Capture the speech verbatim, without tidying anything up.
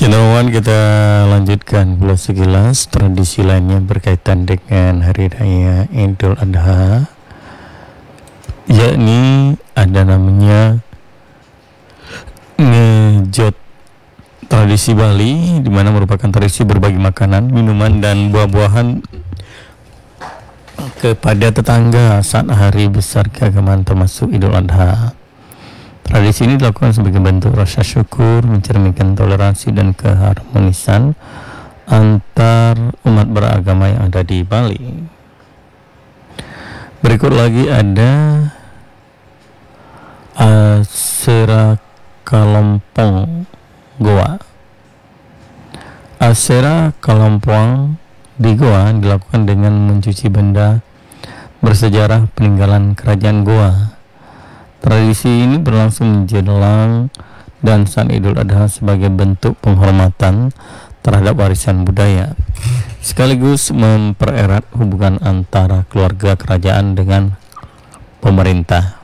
Cenderuan kita lanjutkan pula sekilas tradisi lainnya berkaitan dengan Hari Raya Idul Adha, yakni ada namanya ngejot. Tradisi Bali di mana merupakan tradisi berbagi makanan, minuman dan buah-buahan kepada tetangga saat hari besar keagamaan termasuk Idul Adha. Tradisi ini dilakukan sebagai bentuk rasa syukur, mencerminkan toleransi dan keharmonisan antar umat beragama yang ada di Bali. Berikut lagi ada Asera Kalompong Goa. Asera Kalompong di Goa dilakukan dengan mencuci benda bersejarah peninggalan kerajaan Goa. Tradisi ini berlangsung menjelang dan saat Idul Adha sebagai bentuk penghormatan terhadap warisan budaya, sekaligus mempererat hubungan antara keluarga kerajaan dengan pemerintah.